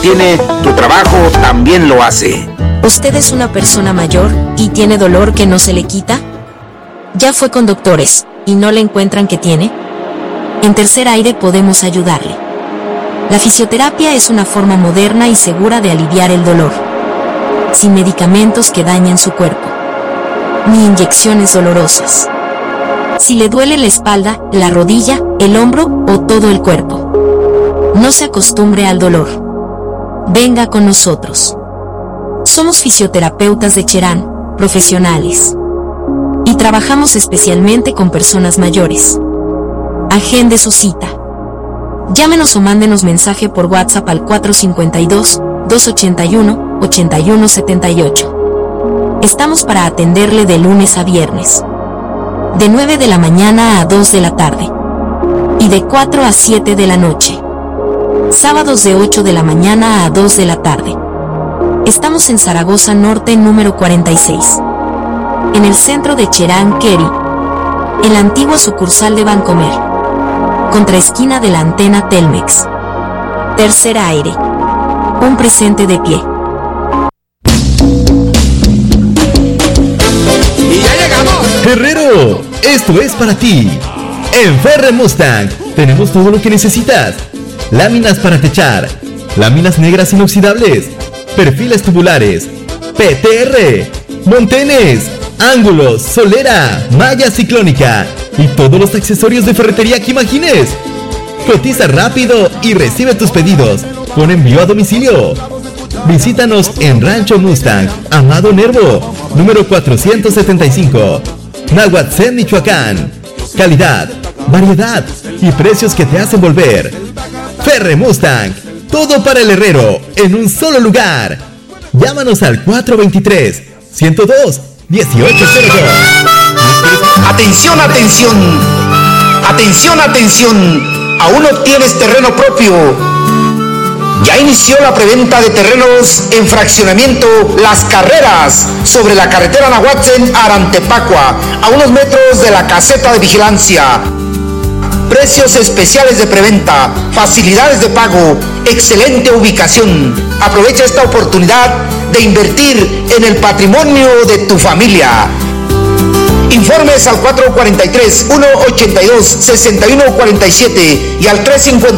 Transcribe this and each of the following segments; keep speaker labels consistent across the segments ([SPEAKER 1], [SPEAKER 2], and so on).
[SPEAKER 1] tiene, tu trabajo también lo hace.
[SPEAKER 2] ¿Usted es una persona mayor y tiene dolor que no se le quita? ¿Ya fue con doctores y no le encuentran que tiene? En Tercer Aire podemos ayudarle. La fisioterapia es una forma moderna y segura de aliviar el dolor, sin medicamentos que dañen su cuerpo, ni inyecciones dolorosas. Si le duele la espalda, la rodilla, el hombro o todo el cuerpo, no se acostumbre al dolor. Venga con nosotros. Somos fisioterapeutas de Cherán, profesionales, y trabajamos especialmente con personas mayores. Agende su cita. Llámenos o mándenos mensaje por WhatsApp al 452-281-8178. Estamos para atenderle de lunes a viernes, de 9 de la mañana a 2 de la tarde, y de 4 a 7 de la noche. Sábados de 8 de la mañana a 2 de la tarde. Estamos en Zaragoza Norte, número 46. En el centro de Cherán, Keri, en la antigua sucursal de Bancomer, contra esquina de la antena Telmex. Tercer Aire. Un presente de pie.
[SPEAKER 3] ¡Y ya llegamos!
[SPEAKER 4] ¡Herrero! Esto es para ti. En Ferre Mustang tenemos todo lo que necesitas. Láminas para techar, láminas negras inoxidables, perfiles tubulares, PTR, montenes, ángulos, solera, malla ciclónica y todos los accesorios de ferretería que imagines. Cotiza rápido y recibe tus pedidos con envío a domicilio. Visítanos en Rancho Mustang, Amado Nervo, número 475, Nahuatzén, Michoacán. Calidad, variedad y precios que te hacen volver. Ferre Mustang, todo para el herrero en un solo lugar. Llámanos al 423-102-1802.
[SPEAKER 1] Atención, atención. Atención, atención. ¿Aún no tienes terreno propio? Ya inició la preventa de terrenos en fraccionamiento Las Carreras, sobre la carretera Nahuatzén-Arantepacua, a unos metros de la caseta de vigilancia. Precios especiales de preventa, facilidades de pago, excelente ubicación. Aprovecha esta oportunidad de invertir en el patrimonio de tu familia. Informes al 443-182-6147 y al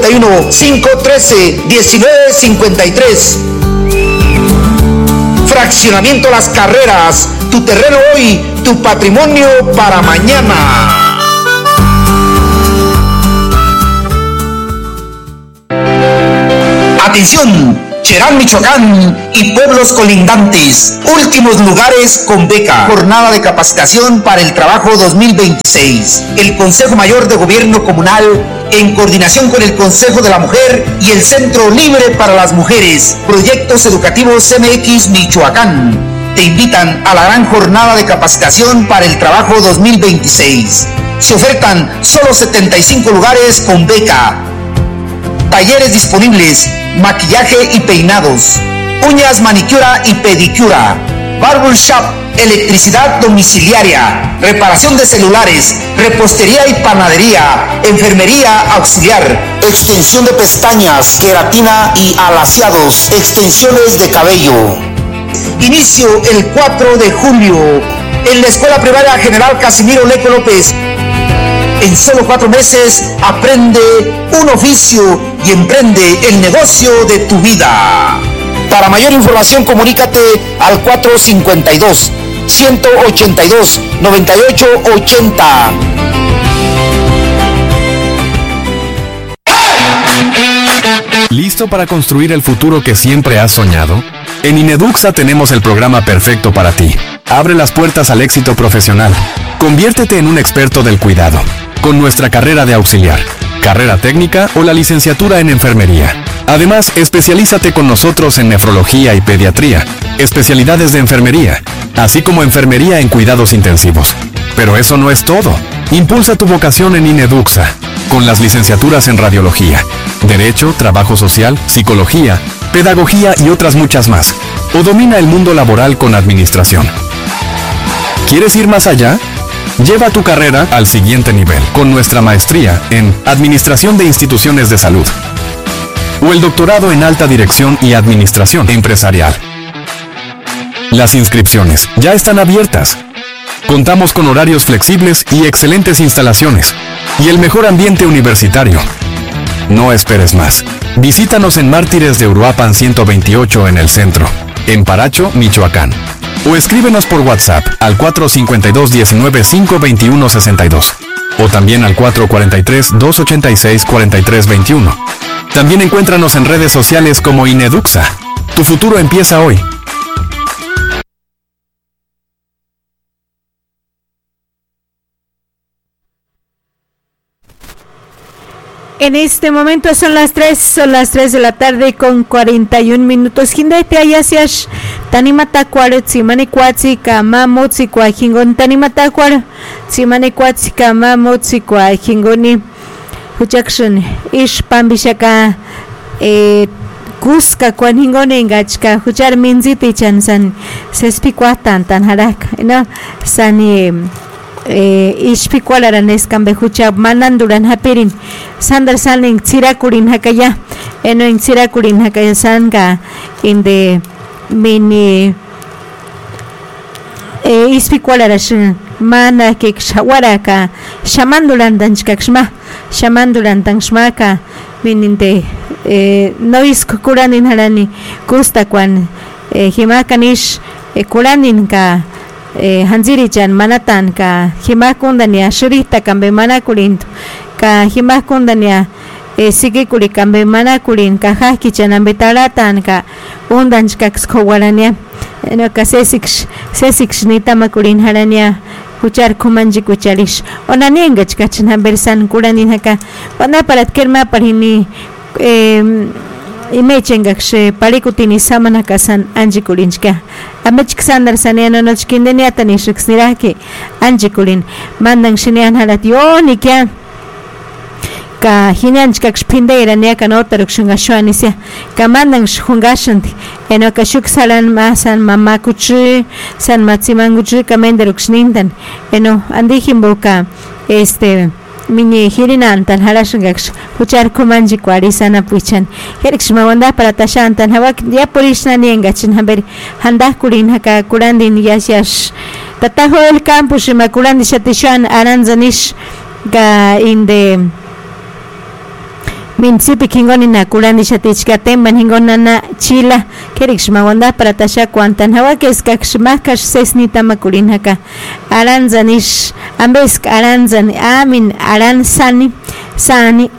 [SPEAKER 1] 351-513-1953. Fraccionamiento Las Carreras, tu terreno hoy, tu patrimonio para mañana. Atención, Cherán, Michoacán y pueblos colindantes. Últimos lugares con beca. Jornada de capacitación para el trabajo 2026. El Consejo Mayor de Gobierno Comunal, en coordinación con el Consejo de la Mujer y el Centro Libre para las Mujeres, Proyectos Educativos MX Michoacán, te invitan a la gran jornada de capacitación para el trabajo 2026. Se ofertan solo 75 lugares con beca. Talleres disponibles: maquillaje y peinados, uñas, manicura y pedicura, barbershop, electricidad domiciliaria, reparación de celulares, repostería y panadería, enfermería auxiliar, extensión de pestañas, queratina y alaciados, extensiones de cabello. Inicio el 4 de julio en la Escuela Primaria General Casimiro Leco López. En solo 4 meses aprende un oficio y emprende el negocio de tu vida. Para mayor información comunícate al 452-182-9880.
[SPEAKER 5] ¿Listo para construir el futuro que siempre has soñado? En Ineduxa tenemos el programa perfecto para ti. Abre las puertas al éxito profesional. Conviértete en un experto del cuidado con nuestra carrera de auxiliar, carrera técnica o la licenciatura en enfermería. Además, especialízate con nosotros en nefrología y pediatría, especialidades de enfermería, así como enfermería en cuidados intensivos. Pero eso no es todo. Impulsa tu vocación en Ineduxa, con las licenciaturas en radiología, derecho, trabajo social, psicología, pedagogía y otras muchas más. O domina el mundo laboral con administración. ¿Quieres ir más allá? Lleva tu carrera al siguiente nivel con nuestra maestría en Administración de Instituciones de Salud. o el doctorado en alta dirección y administración empresarial. Las inscripciones ya están abiertas. Contamos con horarios flexibles y excelentes instalaciones, y el mejor ambiente universitario. No esperes más. Visítanos en Mártires de Uruapan 128 en el centro, en Paracho, Michoacán. O escríbenos por WhatsApp al 452-19-521-62. O también al 443-286-4321. También encuéntranos en redes sociales como Ineduxa. Tu futuro empieza hoy.
[SPEAKER 3] En este momento son las 3 de la tarde con 41 minutos. Hindete ayasiash tanimata kwaro tsimani kwatsi kama motsi kwa hingon tanimata kwaro tsimani kwatsi kama motsi kwa hingoni huchakshun ish pambishaka kuska kwan hingoni ngachka huchar minziti chansan sespikwa tan harak no sani ishpikualaran eskambe hucha mananduran hapirin sandar saling tsirakurin hakaya eno in tsirakurin hakaya sanga inde mini ishpikualaras mana ke shawaraka shamanduran danchkakshma shamanduran danchmaka mininde nois kuranin harani kusta kwan himakanish kuranin ka hanzirichan manatan ka himakundania shurita kambe manakurin ka himakundania sigikuri kambe manakurin ka hakichan ambetaratan ka undanchka skowarania no ka sesix nitamakurin harania huchar kumanji kucharish onaniengach kachan hambersan kuranin haka wana parat kerma parini imechengaksh palikutini samana kasan anjikulinchka amechksandar saniano nochkindeniatani shiksnirake anjikulin mandan shinian halation ikya ka hinanchkaksh pindeira niaka notarukshinga shuanisia ka mandan shungashanti eno ka shuksalan masan mamakuchi san matsimanguchi ka menderuksnintan eno andijimboka mini hirinan tan harashungaksh huchar kumanji kwari sana puichan herikshma wanda para tashantan hawak ya porishna niengachin haber handah kurin haka kurandin yasyash tataho el campus ma kurandi shatishan aranzanish ga inde Minsipi kingoni na kurani shatichka temban hingonana chila kerikshma wanda para tasha kwantan hawa keskakshma kash sesnita makurin haka aranzanish ambesk aranzani amin aransani sani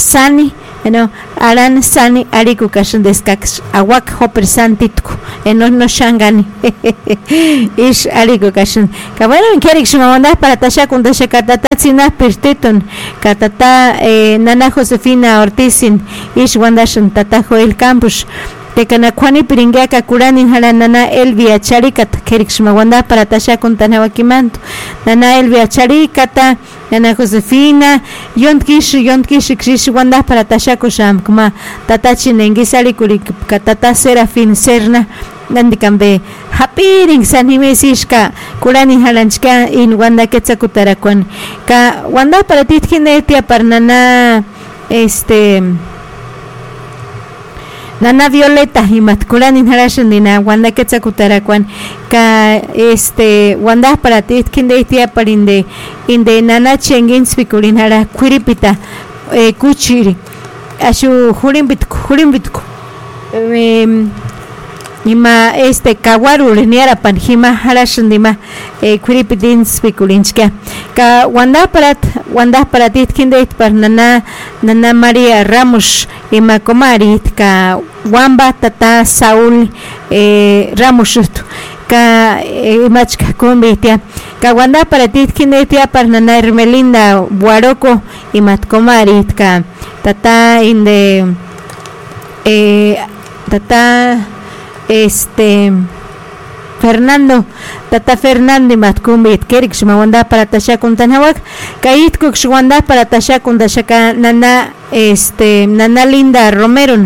[SPEAKER 3] aran sani ariku kashin deskaksh awak hoper santitku no shangani ish ariku kashin kabano kerikshma wanda para tasha kundasha katatatsina pertiton katata nana Josefina Ortizin ish wandashin tata Joel Campus tekana kwani piringaka kuranin haranana Elvia Charikat kerikshma wanda para tasha kuntanawakimanto nana Elvia Charikata nana Josefina yontkish krish wanda para tasha kusham kuma tata chinengisari kurik katata Serafin Serna nandikambe hapiring sanimesishka kurani halanchka in wanda quetzakutarakwan ka wanda para titjinetia parnana nana Violeta himat kurani harashandina wanda quetzakutarakwan ka wanda para titjinetia parinde inde nana chengin spikurin hara kwiripita kuchiri ashu hurimbitku ima kawaru leniara panjima harashandima kwiripidin spikulinchka ka wanda para titkindeit par nana María Ramos ima komarit ka wamba tata Saúl Ramos ka imachka kumbitia ka wanda para titkindeitia par nana Hermelinda Buaroko imat komarit ka tata inde tata Tata Fernando matkumbit kerik shmawanda para tasha kuntanawak kait kuk shwanda para tasha kundashaka nana nana Linda Romero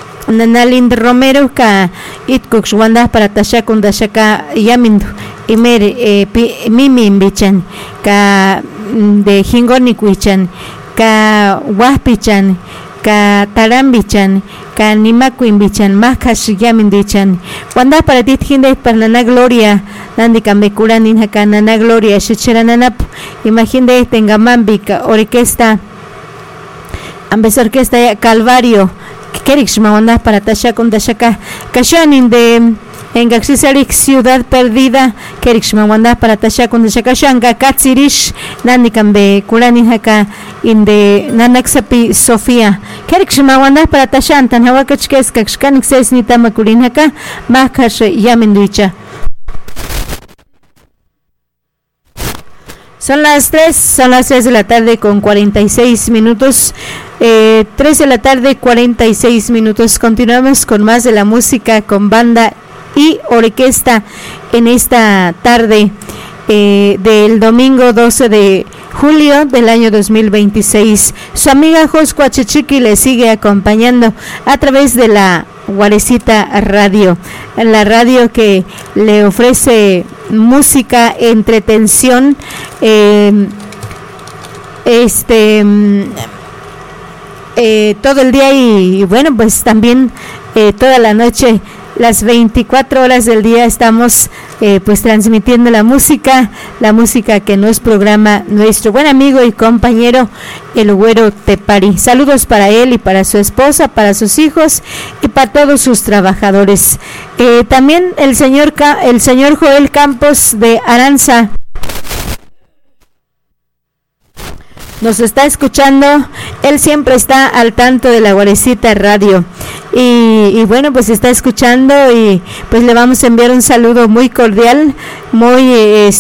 [SPEAKER 3] ka itkuk shwanda para tasha kundashaka yamindu imer mimi bichan ka de hingoni kuichan ka wahpichan ka tarambichan ka nimakuinbichan mahkash yamindichan wanda para ti hinda para nana Gloria nandi kambekuranin haka nana Gloria shicherananap imaginde tengamambika orquesta ambes orquesta Calvario kerikshma wanda para tashakun tashaka kashanin de en Gaxisarik Ciudad Perdida kerikshma wanda para tashakun tashaka shanga katsirish nandi kambe kuranin haka inde nanaksapi Sofía kerikshma wanda para tashantan hawakachkes kakshkanik sesnita makurin haka mahkash yaminduicha. Son las 3 de la tarde con 46 minutos. 3 de la tarde 46 minutos. Continuamos con más de la música con banda y orquesta en esta tarde del domingo 12 de julio del año 2026. Su amiga Joscua Chichiqui le sigue acompañando a través de la Guarecita Radio, la radio que le ofrece música, entretención, todo el día y bueno, pues también toda la noche. Las 24 horas del día estamos pues transmitiendo la música que nos programa nuestro buen amigo y compañero el Güero Tepari. Saludos para él y para su esposa, para sus hijos y para todos sus trabajadores. También el señor Joel Campos de Aranza nos está escuchando. Él siempre está al tanto de la Guarecita Radio y bueno, pues está escuchando y pues le vamos a enviar un saludo muy cordial, muy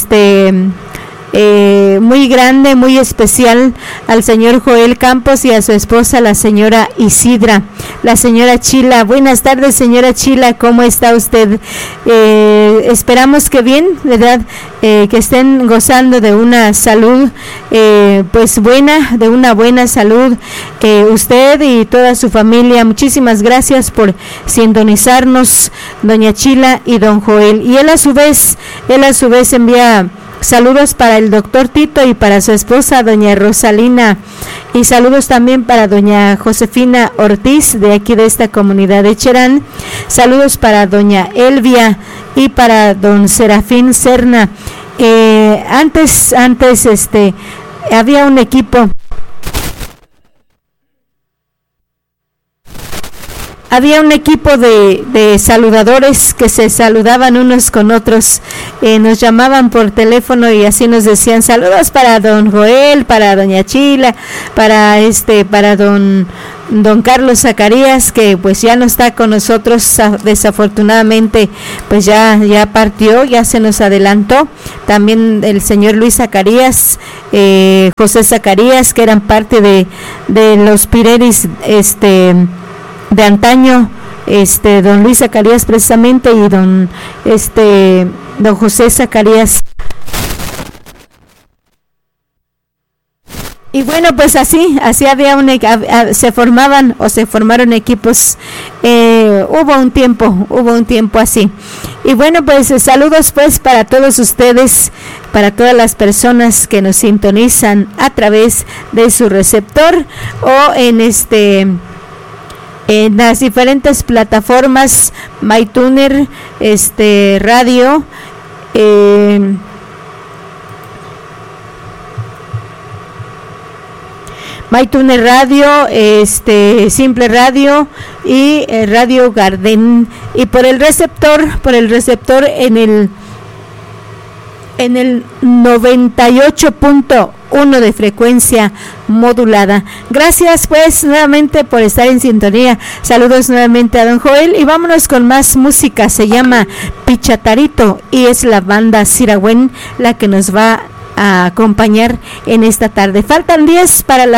[SPEAKER 3] muy grande, muy especial al señor Joel Campos y a su esposa, la señora Isidra, la señora Chila. Buenas tardes, señora Chila, ¿cómo está usted? Esperamos que bien, ¿verdad? Que estén gozando de una salud pues buena, de una buena salud, usted y toda su familia. Muchísimas gracias por sintonizarnos, doña Chila y don Joel. Y él a su vez envía saludos para el doctor Tito y para su esposa doña Rosalina, y saludos también para doña Josefina Ortiz de aquí de esta comunidad de Cherán. Saludos para doña Elvia y para don Serafín Serna. Antes había un equipo. Había un equipo de saludadores que se saludaban unos con otros, nos llamaban por teléfono y así nos decían saludos para don Joel, para doña Chila, para don Carlos Zacarías, que pues ya no está con nosotros, desafortunadamente pues ya partió, ya se nos adelantó. También el señor Luis Zacarías, José Zacarías, que eran parte de los Pireris de antaño, don Luis Zacarías precisamente, y don José Zacarías. Y bueno, pues así había se formaron equipos. Hubo un tiempo así. Y bueno, pues saludos pues para todos ustedes, para todas las personas que nos sintonizan a través de su receptor o en las diferentes plataformas, MyTuner, radio, MyTuner Radio, Simple Radio y Radio Garden, y por el receptor en el 98.1 de frecuencia modulada. Gracias pues nuevamente por estar en sintonía. Saludos nuevamente a don Joel y vámonos con más música. Se llama Pichatarito y es la banda Siragüen la que nos va a acompañar en esta tarde. Faltan 10 para las